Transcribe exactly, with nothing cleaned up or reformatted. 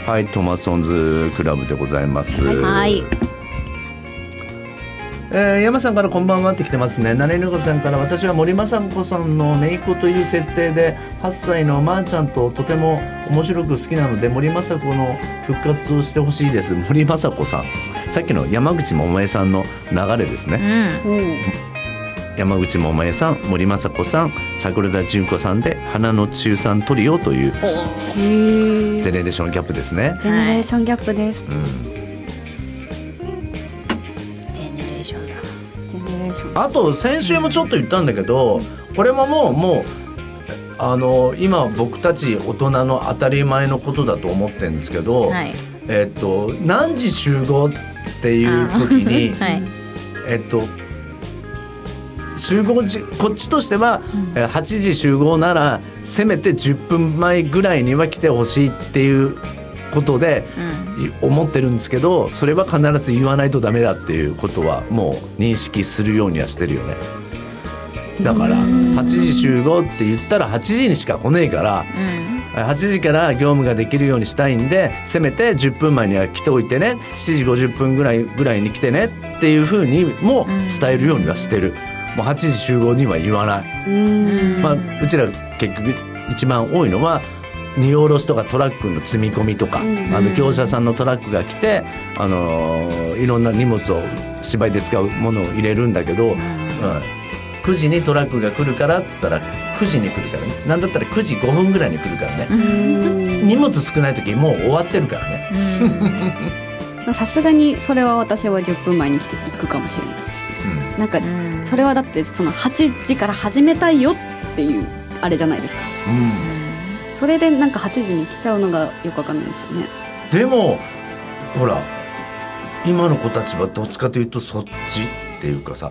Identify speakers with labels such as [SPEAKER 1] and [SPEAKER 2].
[SPEAKER 1] はい、トマソンズクラブでございます。
[SPEAKER 2] はい、
[SPEAKER 1] えー、山さんからこんばんはって来てますね。なねぬこさんから、私は森昌子さんの姪っ子という設定ではっさいのまーちゃんととても面白く好きなので、森昌子の復活をしてほしいです。森昌子さん、さっきの山口百恵さんの流れですね、うん、山口百恵さん、森昌子さん、桜田淳子さんで花の中さんトリオというジェネレーションギャップですね。
[SPEAKER 2] ジェネレーションギャップです、うん、
[SPEAKER 1] あと先週もちょっと言ったんだけど、これももうもうあの今僕たち大人の当たり前のことだと思ってるんですけど、はい、えっと何時集合っていう時に、はい、えっと集合時こっちとしては、うん、はちじ集合ならせめてじゅっぷんまえぐらいには来てほしいっていうことで、うん、思ってるんですけど、それは必ず言わないとダメだっていうことはもう認識するようにはしてるよね。だからはちじ集合って言ったらはちじにしか来ねえから、うん、はちじから業務ができるようにしたいんで、せめてじゅっぷんまえには来ておいてね、しちじごじゅっぷんぐらいぐらいに来てねっていうふうにも伝えるようにはしてる。もうはちじ集合には言わない。うん、まあ、うちら結局一番多いのは荷下ろしとかトラックの積み込みとか、うん、あの業者さんのトラックが来て、あのー、いろんな荷物を芝居で使うものを入れるんだけど、うんうん、くじにトラックが来るからっつったらくじに来るからね、なんだったらくじごふんぐらいに来るからね、うん、荷物少ない時もう終わってるからね。
[SPEAKER 2] さすがにそれは私はじゅっぷんまえに来ていくかもしれないです、うん、なんかそれはだってそのはちじから始めたいよっていうあれじゃないですか、うん、それでなんかはちじに来ちゃうのがよくわかんないですよね。
[SPEAKER 1] でもほら今の子たちはどっちかというとそっちっていうかさ、